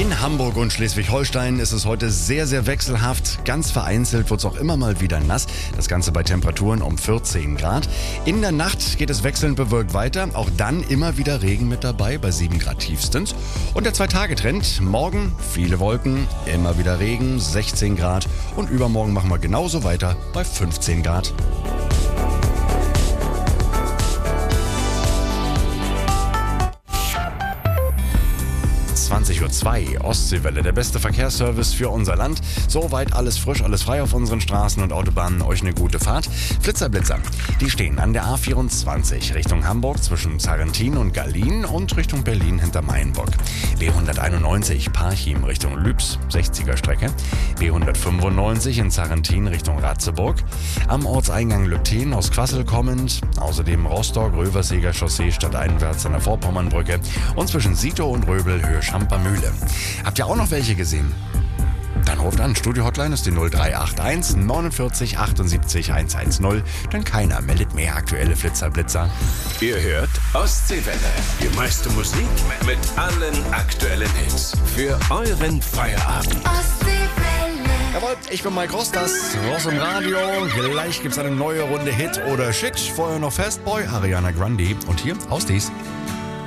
In Hamburg und Schleswig-Holstein ist es heute sehr, sehr wechselhaft. Ganz vereinzelt wird es auch immer mal wieder nass. Das Ganze bei Temperaturen um 14 Grad. In der Nacht geht es wechselnd bewölkt weiter. Auch dann immer wieder Regen mit dabei, bei 7 Grad tiefstens. Und der 2-Tage-Trend. Morgen viele Wolken, immer wieder Regen, 16 Grad. Und übermorgen machen wir genauso weiter bei 15 Grad. Uhr Ostseewelle, der beste Verkehrsservice für unser Land. Soweit alles frisch, alles frei auf unseren Straßen und Autobahnen. Euch eine gute Fahrt. Blitzerblitzer, die stehen an der A24 Richtung Hamburg zwischen Sarrentin und Gallien und Richtung Berlin hinter Mainburg. B191 Parchim Richtung Lübs, 60er Strecke. B195 in Sarrentin Richtung Ratzeburg. Am Ortseingang Lübten aus Quassel kommend. Außerdem Rostock-Röverseger Chaussee stadteinwärts an der Vorpommernbrücke. Und zwischen Sito und Röbel Höhe Schampermühle. Habt ihr auch noch welche gesehen? Dann ruft an. Studio-Hotline ist die 0381 49 78 110. Denn keiner meldet mehr aktuelle Flitzer-Blitzer. Ihr hört Ostseewelle. Die meiste Musik mit allen aktuellen Hits. Für euren Feierabend. Jawohl, ich bin Mike Rostas, Ross im Radio. Gleich gibt's eine neue Runde Hit oder Shit. Vorher noch Fastboy, Ariana Grande. Und hier, Hausdies.